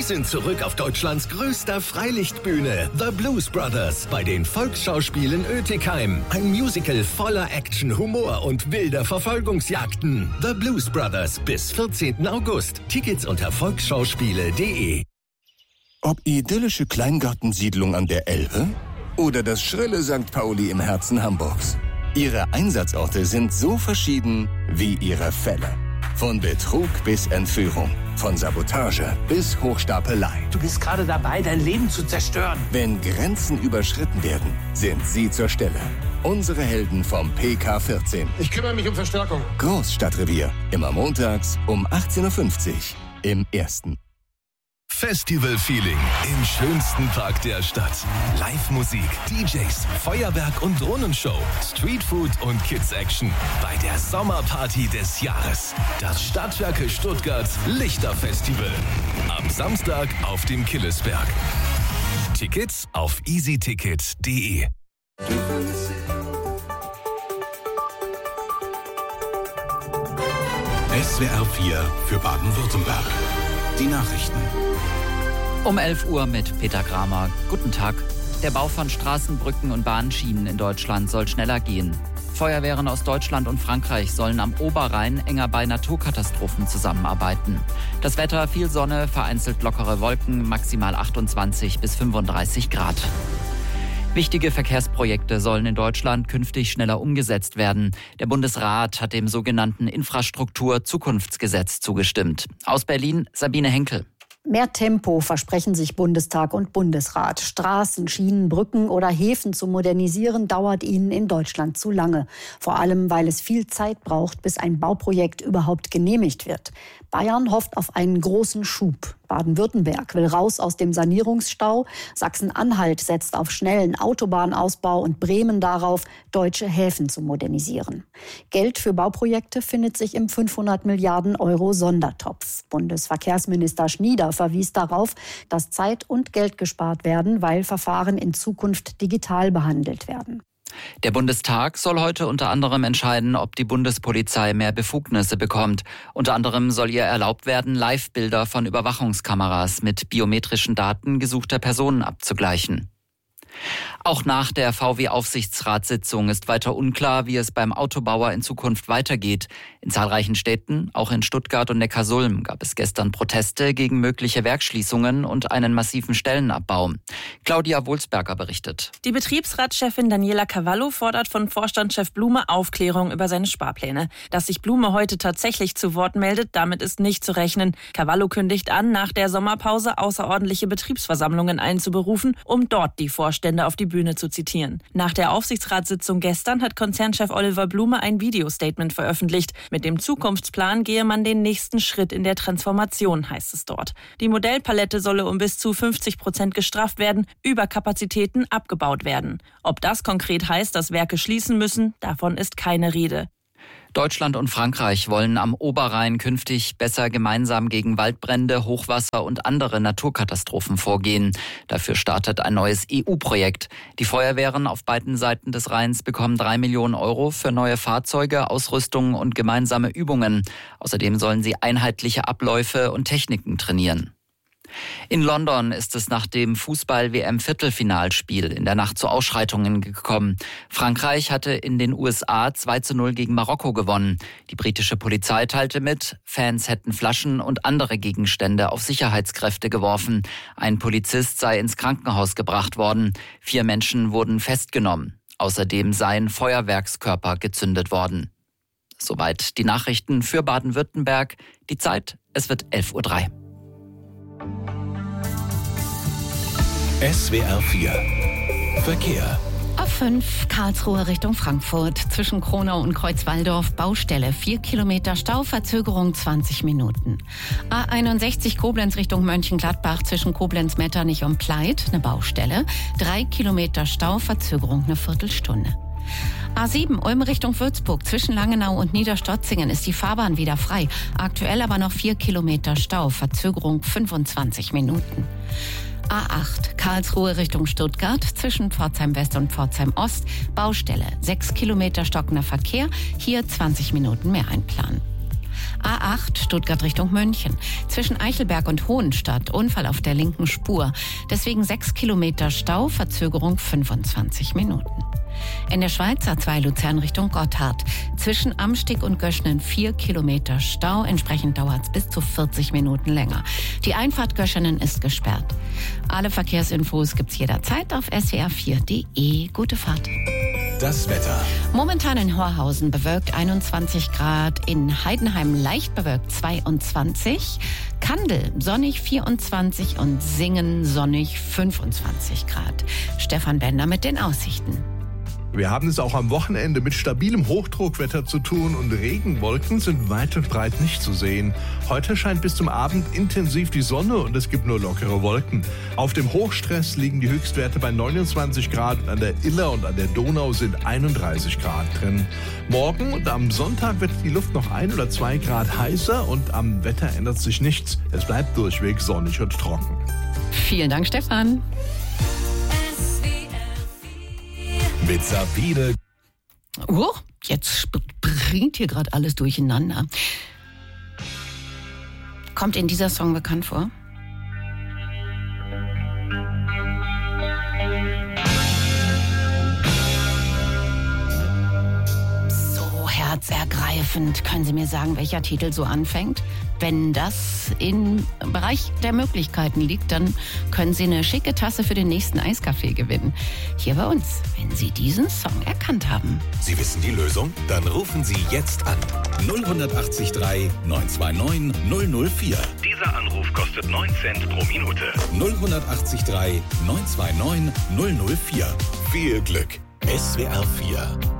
sind zurück auf Deutschlands größter Freilichtbühne, The Blues Brothers, bei den Volksschauspielen Oetikheim. Ein Musical voller Action, Humor und wilder Verfolgungsjagden. The Blues Brothers bis 14. August. Tickets unter volksschauspiele.de. Ob idyllische Kleingartensiedlung an der Elbe oder das schrille St. Pauli im Herzen Hamburgs. Ihre Einsatzorte sind so verschieden wie ihre Fälle. Von Betrug bis Entführung, von Sabotage bis Hochstapelei. Du bist gerade dabei, dein Leben zu zerstören. Wenn Grenzen überschritten werden, sind sie zur Stelle. Unsere Helden vom PK14. Ich kümmere mich um Verstärkung. Großstadtrevier. Immer montags um 18.50 Uhr im Ersten. Festival-Feeling im schönsten Park der Stadt. Live-Musik, DJs, Feuerwerk und Drohnenshow, Streetfood und Kids-Action. Bei der Sommerparty des Jahres. Das Stadtwerke Stuttgart Lichterfestival. Am Samstag auf dem Killesberg. Tickets auf easyticket.de. SWR 4 für Baden-Württemberg. Die Nachrichten. Um 11 Uhr mit Peter Kramer. Guten Tag. Der Bau von Straßen, Brücken und Bahnschienen in Deutschland soll schneller gehen. Feuerwehren aus Deutschland und Frankreich sollen am Oberrhein enger bei Naturkatastrophen zusammenarbeiten. Das Wetter, viel Sonne, vereinzelt lockere Wolken, maximal 28 bis 35 Grad. Wichtige Verkehrsprojekte sollen in Deutschland künftig schneller umgesetzt werden. Der Bundesrat hat dem sogenannten Infrastruktur-Zukunftsgesetz zugestimmt. Aus Berlin Sabine Henkel. Mehr Tempo versprechen sich Bundestag und Bundesrat. Straßen, Schienen, Brücken oder Häfen zu modernisieren, dauert ihnen in Deutschland zu lange. Vor allem, weil es viel Zeit braucht, bis ein Bauprojekt überhaupt genehmigt wird. Bayern hofft auf einen großen Schub. Baden-Württemberg will raus aus dem Sanierungsstau. Sachsen-Anhalt setzt auf schnellen Autobahnausbau und Bremen darauf, deutsche Häfen zu modernisieren. Geld für Bauprojekte findet sich im 500 Milliarden Euro Sondertopf. Bundesverkehrsminister Schnieder verwies darauf, dass Zeit und Geld gespart werden, weil Verfahren in Zukunft digital behandelt werden. Der Bundestag soll heute unter anderem entscheiden, ob die Bundespolizei mehr Befugnisse bekommt. Unter anderem soll ihr erlaubt werden, Live-Bilder von Überwachungskameras mit biometrischen Daten gesuchter Personen abzugleichen. Auch nach der VW-Aufsichtsratssitzung ist weiter unklar, wie es beim Autobauer in Zukunft weitergeht. In zahlreichen Städten, auch in Stuttgart und Neckarsulm, gab es gestern Proteste gegen mögliche Werksschließungen und einen massiven Stellenabbau. Claudia Wohlsberger berichtet. Die Betriebsratschefin Daniela Cavallo fordert von Vorstandschef Blume Aufklärung über seine Sparpläne. Dass sich Blume heute tatsächlich zu Wort meldet, damit ist nicht zu rechnen. Cavallo kündigt an, nach der Sommerpause außerordentliche Betriebsversammlungen einzuberufen, um dort die Vorstände auf die Bühne zu zitieren. Nach der Aufsichtsratssitzung gestern hat Konzernchef Oliver Blume ein Videostatement veröffentlicht. Mit dem Zukunftsplan gehe man den nächsten Schritt in der Transformation, heißt es dort. Die Modellpalette solle um bis zu 50% gestrafft werden, Überkapazitäten abgebaut werden. Ob das konkret heißt, dass Werke schließen müssen, davon ist keine Rede. Deutschland und Frankreich wollen am Oberrhein künftig besser gemeinsam gegen Waldbrände, Hochwasser und andere Naturkatastrophen vorgehen. Dafür startet ein neues EU-Projekt. Die Feuerwehren auf beiden Seiten des Rheins bekommen 3 Millionen Euro für neue Fahrzeuge, Ausrüstung und gemeinsame Übungen. Außerdem sollen sie einheitliche Abläufe und Techniken trainieren. In London ist es nach dem Fußball-WM-Viertelfinalspiel in der Nacht zu Ausschreitungen gekommen. Frankreich hatte in den USA 2:0 gegen Marokko gewonnen. Die britische Polizei teilte mit, Fans hätten Flaschen und andere Gegenstände auf Sicherheitskräfte geworfen. Ein Polizist sei ins Krankenhaus gebracht worden. 4 Menschen wurden festgenommen. Außerdem seien Feuerwerkskörper gezündet worden. Soweit die Nachrichten für Baden-Württemberg. Die Zeit, es wird 11:03 Uhr. SWR 4 Verkehr. A5 Karlsruhe Richtung Frankfurt. Zwischen Kronau und Kreuzwaldorf Baustelle. 4 Kilometer Stau, Verzögerung 20 Minuten. A61 Koblenz Richtung Mönchengladbach. Zwischen Koblenz-Metternich und Pleit eine Baustelle. 3 Kilometer Stau, Verzögerung eine Viertelstunde. A7 Ulm Richtung Würzburg. Zwischen Langenau und Niederstotzingen ist die Fahrbahn wieder frei. Aktuell aber noch 4 Kilometer Stau, Verzögerung 25 Minuten. A8 Karlsruhe Richtung Stuttgart, zwischen Pforzheim West und Pforzheim Ost, Baustelle, 6 Kilometer stockender Verkehr, hier 20 Minuten mehr einplanen. A8 Stuttgart Richtung München. Zwischen Eichelberg und Hohenstadt Unfall auf der linken Spur. Deswegen 6 Kilometer Stau, Verzögerung 25 Minuten. In der Schweiz A2 Luzern Richtung Gotthard. Zwischen Amstig und Göschenen 4 Kilometer Stau. Entsprechend dauert es bis zu 40 Minuten länger. Die Einfahrt Göschenen ist gesperrt. Alle Verkehrsinfos gibt's jederzeit auf swr4.de. Gute Fahrt. Das Wetter. Momentan in Horhausen bewölkt 21 Grad, in Heidenheim leicht bewölkt 22, Kandel sonnig 24 und Singen sonnig 25 Grad. Stefan Bender mit den Aussichten. Wir haben es auch am Wochenende mit stabilem Hochdruckwetter zu tun und Regenwolken sind weit und breit nicht zu sehen. Heute scheint bis zum Abend intensiv die Sonne und es gibt nur lockere Wolken. Auf dem Hochstress liegen die Höchstwerte bei 29 Grad und an der Iller und an der Donau sind 31 Grad drin. Morgen und am Sonntag wird die Luft noch 1 oder 2 Grad heißer und am Wetter ändert sich nichts. Es bleibt durchweg sonnig und trocken. Vielen Dank, Stefan. Mit Sabine. Jetzt bringt hier gerade alles durcheinander. Kommt Ihnen dieser Song bekannt vor? So herzergreifend. Können Sie mir sagen, welcher Titel so anfängt? Wenn das im Bereich der Möglichkeiten liegt, dann können Sie eine schicke Tasse für den nächsten Eiskaffee gewinnen. Hier bei uns, wenn Sie diesen Song erkannt haben. Sie wissen die Lösung? Dann rufen Sie jetzt an. 0183 929 004. Dieser Anruf kostet 9 Cent pro Minute. 0183 929 004. Viel Glück. SWR 4